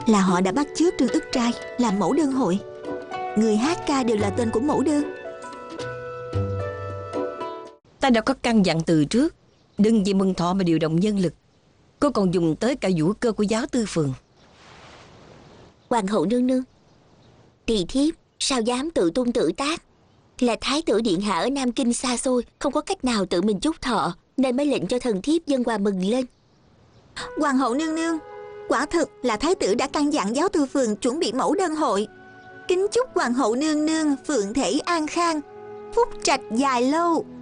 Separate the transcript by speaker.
Speaker 1: là họ đã bắt chước Trương Ức Trai làm mẫu đơn hội. Người hát ca đều là tên của mẫu đơn.
Speaker 2: Ta đã có căn dặn từ trước, đừng vì mừng thọ mà điều động nhân lực. Cô còn dùng tới cả vũ cơ của giáo tư phường.
Speaker 3: Hoàng hậu nương nương, tỳ thiếp sao dám tự tung tự tác. Là thái tử điện hạ ở Nam Kinh xa xôi, không có cách nào tự mình chúc thọ, nên mới lệnh cho thần thiếp dâng quà mừng lên.
Speaker 1: Hoàng hậu nương nương, quả thực là thái tử đã căn dặn giáo tư phường chuẩn bị mẫu đơn hội. Kính chúc hoàng hậu nương nương phượng thể an khang, phúc trạch dài lâu.